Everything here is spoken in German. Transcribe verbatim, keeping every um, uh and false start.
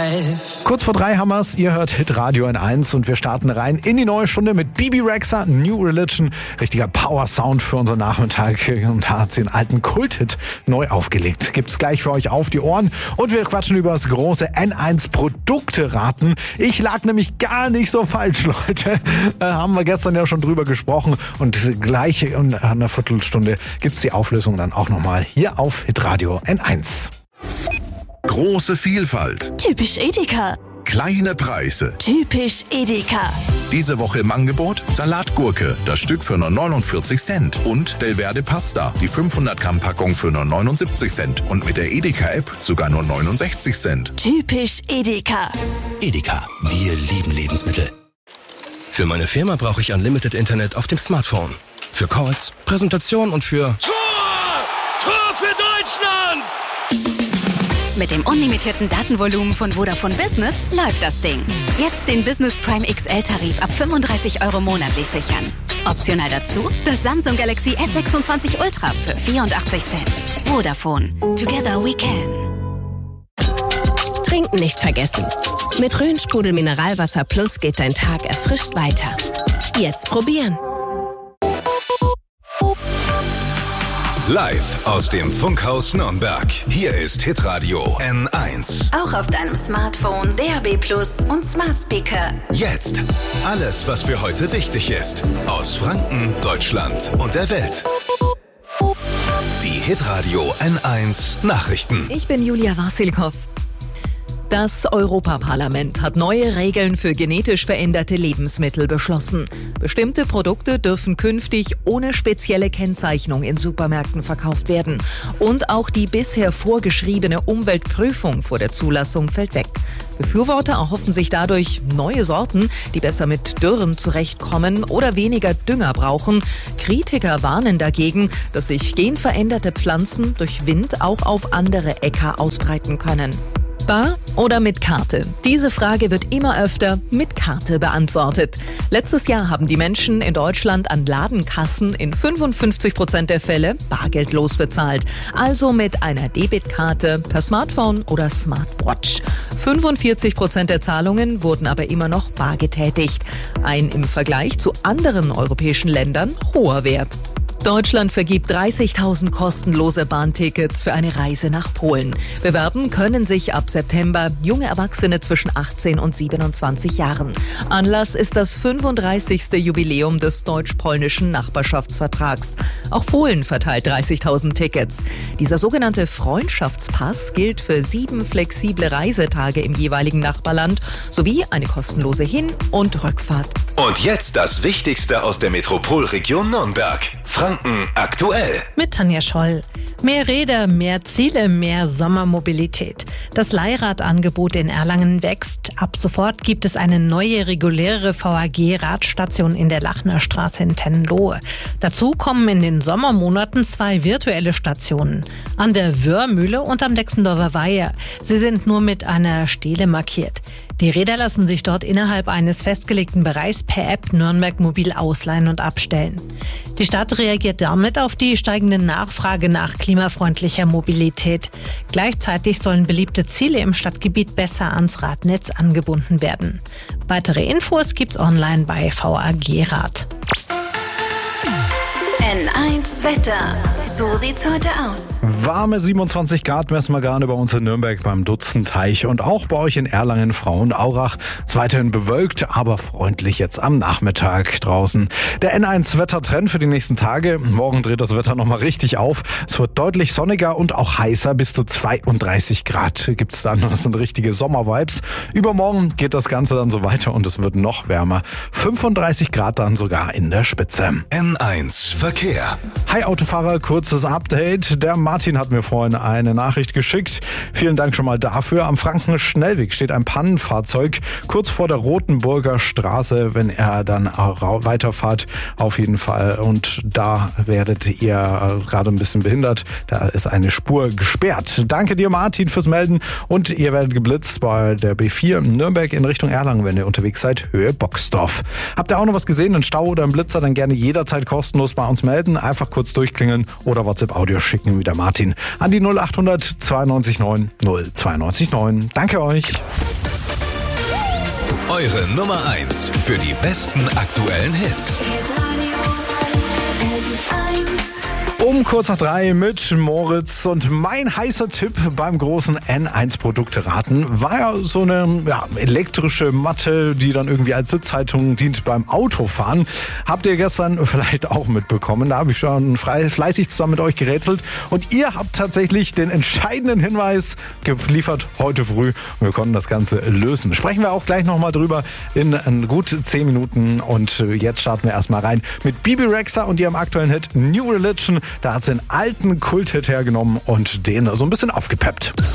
life. Kurz vor drei haben wir's. Ihr hört Hitradio N eins und wir starten rein in die neue Stunde mit Bibi Rexha, New Religion. Richtiger Power-Sound für unseren Nachmittag. Und da hat sie einen alten Kult-Hit neu aufgelegt. Gibt's gleich für euch auf die Ohren. Und wir quatschen über das große N eins Produkte-Raten. Ich lag nämlich gar nicht so falsch, Leute. Da haben wir gestern ja schon drüber gesprochen. Und gleich in einer Viertelstunde gibt's die Auflösung dann auch nochmal hier auf Hitradio N eins. Große Vielfalt. Typisch Edeka. Kleine Preise. Typisch Edeka. Diese Woche im Angebot Salatgurke, das Stück für nur neunundvierzig Cent. Und Delverde Pasta, die fünfhundert Gramm Packung für nur neunundsiebzig Cent. Und mit der Edeka-App sogar nur neunundsechzig Cent. Typisch Edeka. Edeka, wir lieben Lebensmittel. Für meine Firma brauche ich Unlimited Internet auf dem Smartphone. Für Calls, Präsentation und für... Tor! Tor für Deutschland! Mit dem unlimitierten Datenvolumen von Vodafone Business läuft das Ding. Jetzt den Business Prime X L-Tarif ab fünfunddreißig Euro monatlich sichern. Optional dazu das Samsung Galaxy S sechsundzwanzig Ultra für vierundachtzig Cent. Vodafone. Together we can. Trinken nicht vergessen. Mit Rhön-Sprudel Mineralwasser Plus geht dein Tag erfrischt weiter. Jetzt probieren. Live aus dem Funkhaus Nürnberg. Hier ist Hitradio N eins. Auch auf deinem Smartphone, D A B Plus und Smart Speaker. Jetzt alles, was für heute wichtig ist. Aus Franken, Deutschland und der Welt. Die Hitradio N eins Nachrichten. Ich bin Julia Wassilkow. Das Europaparlament hat neue Regeln für genetisch veränderte Lebensmittel beschlossen. Bestimmte Produkte dürfen künftig ohne spezielle Kennzeichnung in Supermärkten verkauft werden. Und auch die bisher vorgeschriebene Umweltprüfung vor der Zulassung fällt weg. Befürworter erhoffen sich dadurch neue Sorten, die besser mit Dürren zurechtkommen oder weniger Dünger brauchen. Kritiker warnen dagegen, dass sich genveränderte Pflanzen durch Wind auch auf andere Äcker ausbreiten können. Bar oder mit Karte? Diese Frage wird immer öfter mit Karte beantwortet. Letztes Jahr haben die Menschen in Deutschland an Ladenkassen in fünfundfünfzig Prozent der Fälle bargeldlos bezahlt. Also mit einer Debitkarte per Smartphone oder Smartwatch. fünfundvierzig Prozent der Zahlungen wurden aber immer noch bar getätigt. Ein im Vergleich zu anderen europäischen Ländern hoher Wert. Deutschland vergibt dreißigtausend kostenlose Bahntickets für eine Reise nach Polen. Bewerben können sich ab September junge Erwachsene zwischen achtzehn und siebenundzwanzig Jahren. Anlass ist das fünfunddreißigste Jubiläum des deutsch-polnischen Nachbarschaftsvertrags. Auch Polen verteilt dreißigtausend Tickets. Dieser sogenannte Freundschaftspass gilt für sieben flexible Reisetage im jeweiligen Nachbarland sowie eine kostenlose Hin- und Rückfahrt. Und jetzt das Wichtigste aus der Metropolregion Nürnberg. Franken aktuell. Mit Tanja Scholl. Mehr Räder, mehr Ziele, mehr Sommermobilität. Das Leihradangebot in Erlangen wächst. Ab sofort gibt es eine neue reguläre V A G-Radstation in der Lachner Straße in Tenlohe. Dazu kommen in den Sommermonaten zwei virtuelle Stationen. An der Wörmühle und am Dexendorfer Weiher. Sie sind nur mit einer Stele markiert. Die Räder lassen sich dort innerhalb eines festgelegten Bereichs per App Nürnberg Mobil ausleihen und abstellen. Die Stadt reagiert damit auf die steigende Nachfrage nach klimafreundlicher Mobilität. Gleichzeitig sollen beliebte Ziele im Stadtgebiet besser ans Radnetz angebunden werden. Weitere Infos gibt's online bei V A G Rad. N eins Wetter. So sieht's heute aus. Warme siebenundzwanzig Grad messen wir gerade bei uns in Nürnberg beim Dutzendteich und auch bei euch in Erlangen, Frauenaurach. Es weiterhin bewölkt, aber freundlich jetzt am Nachmittag draußen. Der N eins Wettertrend für die nächsten Tage. Morgen dreht das Wetter nochmal richtig auf. Es wird deutlich sonniger und auch heißer. Bis zu zweiunddreißig Grad gibt's dann. Das sind richtige Sommervibes. Übermorgen geht das Ganze dann so weiter und es wird noch wärmer. fünfunddreißig Grad dann sogar in der Spitze. N eins Verkehr. Hi Autofahrer, kurzes Update. Der Martin hat mir vorhin eine Nachricht geschickt. Vielen Dank schon mal dafür. Am Franken-Schnellweg steht ein Pannenfahrzeug kurz vor der Rotenburger Straße, wenn er dann weiterfahrt auf jeden Fall. Und da werdet ihr gerade ein bisschen behindert. Da ist eine Spur gesperrt. Danke dir Martin fürs Melden und ihr werdet geblitzt bei der B vier Nürnberg in Richtung Erlangen, wenn ihr unterwegs seid, Höhe Boxdorf. Habt ihr auch noch was gesehen, einen Stau oder einen Blitzer, dann gerne jederzeit kostenlos bei uns melden. einfach kurz durchklingeln oder WhatsApp-Audio schicken wie der Martin an die null acht hundert zweiundneunzig neun null zweiundneunzig neun. Danke euch. Eure Nummer eins für die besten aktuellen Hits. Um kurz nach drei mit Moritz und mein heißer Tipp beim großen N eins Produkte-Raten war ja so eine ja, elektrische Matte, die dann irgendwie als Sitzhaltung dient beim Autofahren. Habt ihr gestern vielleicht auch mitbekommen. Da habe ich schon frei, fleißig zusammen mit euch gerätselt und ihr habt tatsächlich den entscheidenden Hinweis geliefert heute früh und wir konnten das Ganze lösen. Sprechen wir auch gleich nochmal drüber in, in gut zehn Minuten und jetzt starten wir erstmal rein mit Bibi Rexha und ihrem aktuellen Hit New Religion. Da hat sie einen alten Kult-Hit hergenommen und den so ein bisschen aufgepeppt.